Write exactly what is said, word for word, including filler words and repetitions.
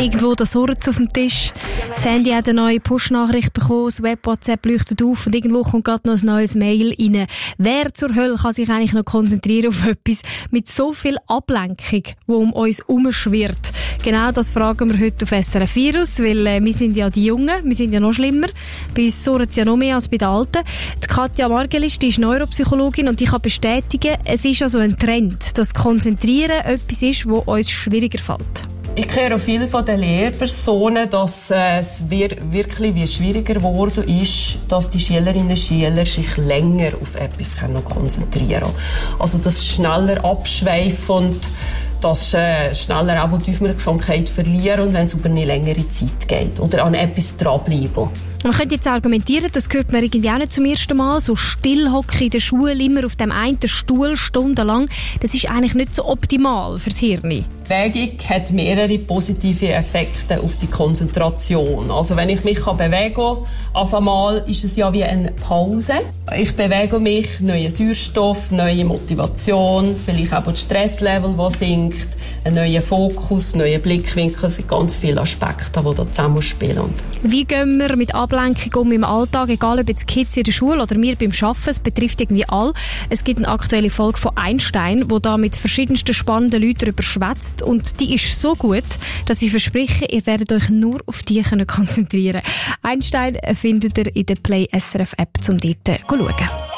Irgendwo da surrt es auf dem Tisch. Das Handy hat eine neue Push-Nachricht bekommen, das Web-WhatsApp leuchtet auf und irgendwo kommt gerade noch ein neues Mail rein. Wer zur Hölle kann sich eigentlich noch konzentrieren auf etwas mit so viel Ablenkung, die um uns herumschwirrt? Genau das fragen wir heute auf S R F Virus, weil äh, wir sind ja die Jungen, wir sind ja noch schlimmer. Bei uns surrt es ja noch mehr als bei den Alten. Die Katja Margelis, die ist Neuropsychologin und ich kann bestätigen, es ist also ein Trend, dass Konzentrieren etwas ist, was uns schwieriger fällt. Ich höre viele von den Lehrpersonen, dass äh, es wir, wirklich wie schwieriger geworden ist, dass die Schülerinnen und Schüler sich länger auf etwas können konzentrieren können. Also das schneller abschweifen und das äh, schneller auch die Aufmerksamkeit verlieren und wenn es über eine längere Zeit geht oder an etwas dranbleiben. Man könnte jetzt argumentieren, das hört man irgendwie auch nicht zum ersten Mal, so still hocken in der Schule, immer auf dem einen Stuhl stundenlang, das ist eigentlich nicht so optimal fürs Hirn. Bewegung hat mehrere positive Effekte auf die Konzentration. Also wenn ich mich bewegen kann, auf einmal ist es ja wie eine Pause. Ich bewege mich, neue Sauerstoff, neue Motivation, vielleicht auch das Stresslevel, das sinkt, ein neuer Fokus, neue Blickwinkel, es sind ganz viele Aspekte, die da zusammenspielen. Wie gehen wir mit Ablenkung um im Alltag, egal ob jetzt Kids in der Schule oder wir beim Arbeiten, es betrifft irgendwie alle. Es gibt eine aktuelle Folge von Einstein, wo da mit verschiedensten spannenden Leuten darüber schwätzt und die ist so gut, dass ich verspreche, ihr werdet euch nur auf die konzentrieren. Einstein findet ihr in der Play S R F App, um dort zu schauen.